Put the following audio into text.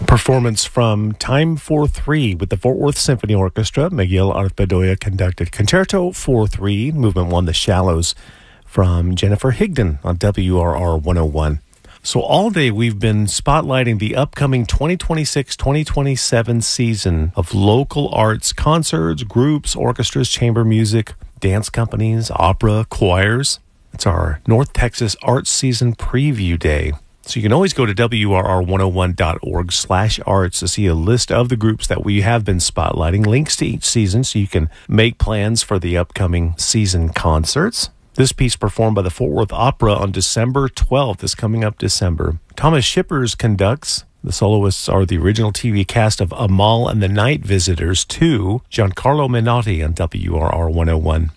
Performance from Time for Three with the Fort Worth Symphony Orchestra. Miguel Arth-Bedoya conducted Concerto for Three, Movement 1, The Shallows, from Jennifer Higdon on WRR 101. So all day we've been spotlighting the upcoming 2026-2027 season of local arts concerts, groups, orchestras, chamber music, dance companies, opera, choirs. It's our North Texas Arts Season Preview Day. So you can always go to WRR101.org/arts to see a list of the groups that we have been spotlighting, links to each season so you can make plans for the upcoming season concerts. This piece performed by the Fort Worth Opera on December 12th, is coming up December. Thomas Shippers conducts. The soloists are the original TV cast of Amal and the Night Visitors 2, Giancarlo Menotti on WRR 101.